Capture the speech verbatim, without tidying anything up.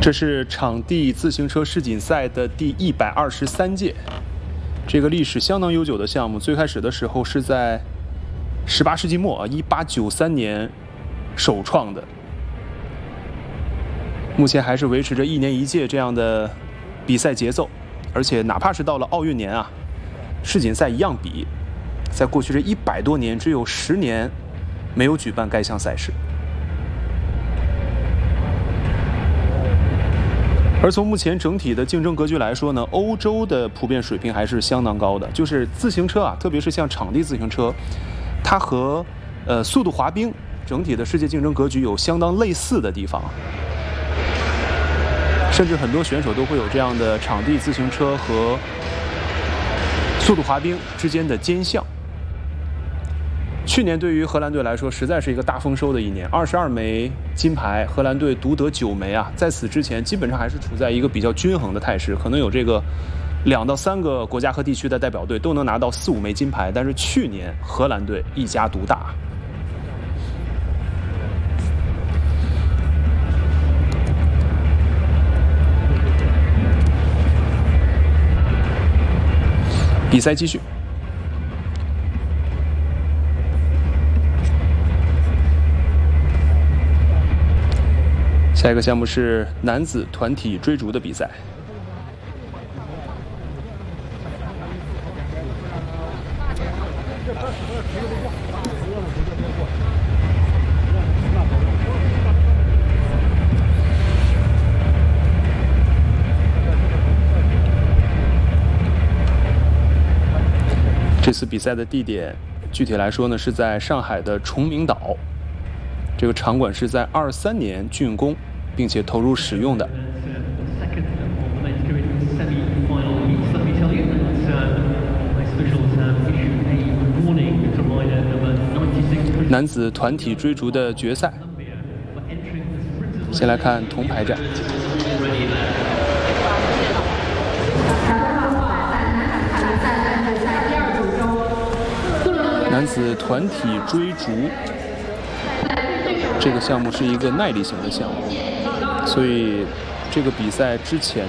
这是场地自行车世锦赛的第一百二十三届，这个历史相当悠久的项目，最开始的时候是在十八世纪末啊，一八九三年首创的。目前还是维持着一年一届这样的比赛节奏，而且哪怕是到了奥运年啊，世锦赛一样比。在过去这一百多年，只有十年没有举办该项赛事。 而从目前整体的竞争格局来说呢，欧洲的普遍水平还是相当高的。就是自行车啊，特别是像场地自行车，它和呃速度滑冰整体的世界竞争格局有相当类似的地方。甚至很多选手都会有这样的场地自行车和速度滑冰之间的兼项。 去年对于荷兰队来说，实在是一个大丰收的一年，二十二枚金牌，荷兰队独得九枚啊！在此之前，基本上还是处在一个比较均衡的态势，可能有这个两到三个国家和地区的代表队都能拿到四五枚金牌，但是去年荷兰队一家独大。比赛继续。 下一个项目是男子团体追逐的比赛。这次比赛的地点，具体来说呢，是在上海的崇明岛。这个场馆是在二三年竣工。 并且投入使用的。男子团体追逐的决赛，先来看铜牌战。男子团体追逐这个项目是一个耐力型的项目。 所以，这个比赛之前。